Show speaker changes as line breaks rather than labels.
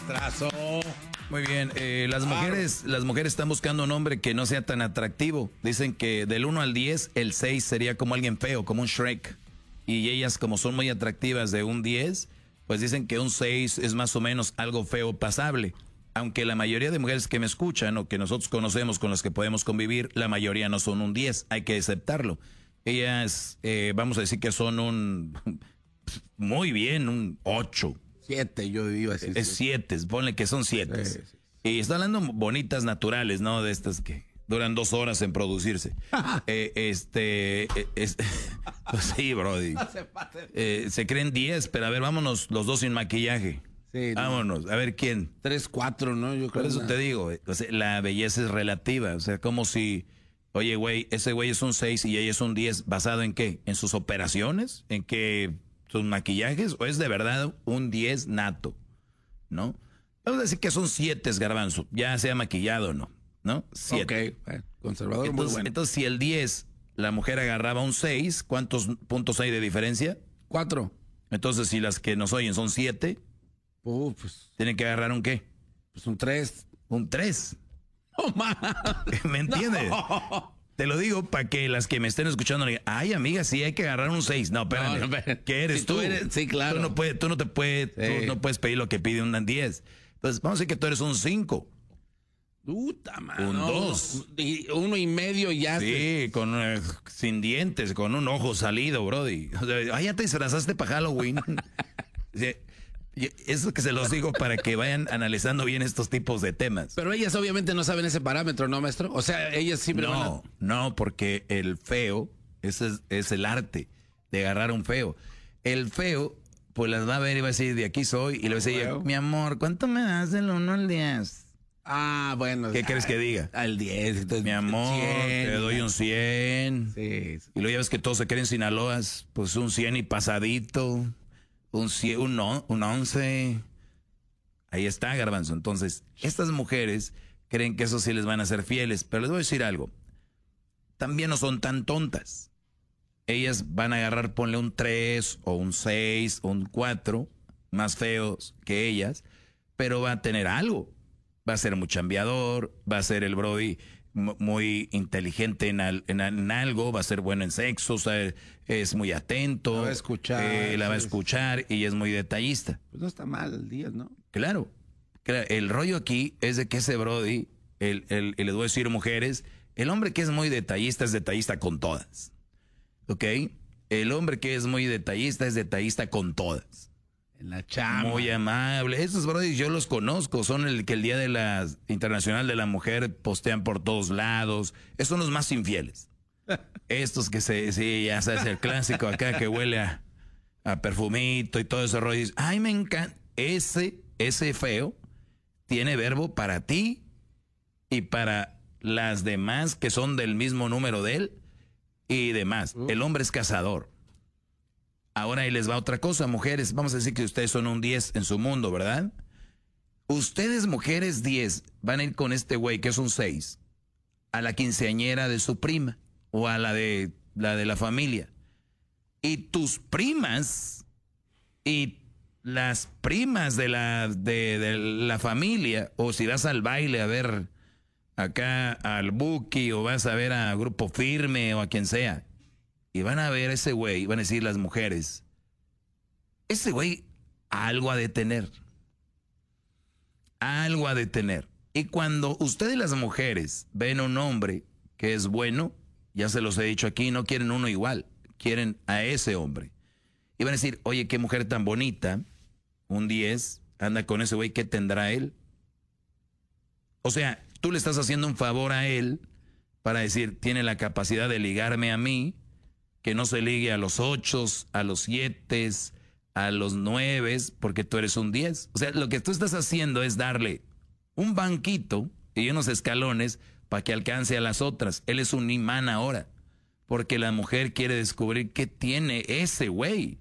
maestrazo.
Muy bien, las mujeres están buscando un hombre que no sea tan atractivo. Dicen que del 1 al 10, el 6 sería como alguien feo, como un Shrek. Y ellas, como son muy atractivas de un 10, pues dicen que un 6 es más o menos algo feo pasable. Aunque la mayoría de mujeres que me escuchan o que nosotros conocemos con las que podemos convivir, la mayoría no son un 10, hay que aceptarlo. Ellas, vamos a decir que son muy bien, un 8.
7, yo iba a decir.
Es 7, ponle que son 7. Sí, sí. Y está hablando bonitas naturales, ¿no? De estas que duran 2 horas en producirse. Pues sí, brody. Se creen 10, pero a ver, vámonos los dos sin maquillaje. Sí, vámonos, a ver quién.
3, 4, ¿no? Yo creo.
Por eso te digo, o sea, la belleza es relativa. O sea, como si, oye, güey, ese güey es un 6 y ella es un 10, ¿basado en qué? ¿En sus operaciones? ¿En qué? ¿Sus maquillajes? ¿O es de verdad un 10 nato? ¿No? Vamos a decir que son 7, Garbanzo, ya sea maquillado o no, ¿no? 7.
Ok, conservador,
entonces,
muy bueno.
Entonces, si el 10, la mujer agarraba un 6, ¿cuántos puntos hay de diferencia?
4.
Entonces, si las que nos oyen son 7,
pues,
¿tienen que agarrar un qué?
Pues un 3.
Un 3.
¡Oh, man!
¿Me entiendes?
No.
Te lo digo para que las que me estén escuchando digan, ay, amiga, sí hay que agarrar un 6. No, espérame. No, ¿qué eres tú?
Sí, claro.
Tú no puedes pedir lo que pide un 10. Entonces, vamos a decir que tú eres un 5.
Puta, man.
Un 2.
1.5 ya.
Sí, sin dientes, con un ojo salido, brody. O sea, ya te disfrazaste para Halloween. Eso que se los digo para que vayan analizando bien estos tipos de temas.
Pero ellas obviamente no saben ese parámetro, ¿no, maestro? O sea, ellas siempre
No, porque el feo, ese es el arte de agarrar un feo. El feo, pues las va a ver y va a decir, de aquí soy, y le va a decir, mi amor, ¿cuánto me das del 1 al 10?
Ah, bueno.
¿Qué crees que diga?
Al 10. Entonces,
mi amor, 100, te doy un 100.
Sí.
Y luego ya ves que todos se creen Sinaloas, pues un 100 y pasadito. Un 11. Ahí está, Garbanzo. Entonces, estas mujeres creen que eso sí les van a ser fieles. Pero les voy a decir algo. También no son tan tontas. Ellas van a agarrar, ponle un 3 o un 6 o un 4, más feos que ellas, pero va a tener algo. Va a ser muy chambeador, va a ser el brody muy inteligente en algo, va a ser bueno en sexo, o sea, es muy atento,
la va a escuchar,
y es muy detallista.
Pues no está mal el 10, ¿no?
Claro, el rollo aquí es de que ese brody, les voy a decir mujeres, el hombre que es muy detallista es detallista con todas, ¿ok? El hombre que es muy detallista es detallista con todas.
En la chamba.
Muy amable. Estos brodis yo los conozco. Son el que el Día de la Internacional de la Mujer postean por todos lados. Estos son los más infieles. Estos que sí, ya sabes, el clásico acá que huele a perfumito y todo ese rollo. Ay, me encanta. Ese feo tiene verbo para ti y para las demás que son del mismo número de él y demás. El hombre es cazador. Ahora ahí les va otra cosa, mujeres. Vamos a decir que ustedes son un 10 en su mundo, ¿verdad? Ustedes, mujeres 10, van a ir con este güey que es un 6 a la quinceañera de su prima o a la de la familia. Y tus primas y las primas de la familia, o si vas al baile a ver acá al Buki o vas a ver a Grupo Firme o a quien sea, y van a ver a ese güey, van a decir las mujeres, ese güey algo ha de tener. Algo ha de tener. Y cuando ustedes las mujeres ven a un hombre que es bueno, ya se los he dicho aquí, no quieren uno igual, quieren a ese hombre. Y van a decir, oye, qué mujer tan bonita, un 10, anda con ese güey, ¿qué tendrá él? O sea, tú le estás haciendo un favor a él para decir, tiene la capacidad de ligarme a mí, que no se ligue a los 8, a los 7, a los 9, porque tú eres un 10. O sea, lo que tú estás haciendo es darle un banquito y unos escalones para que alcance a las otras. Él es un imán ahora, porque la mujer quiere descubrir qué tiene ese güey.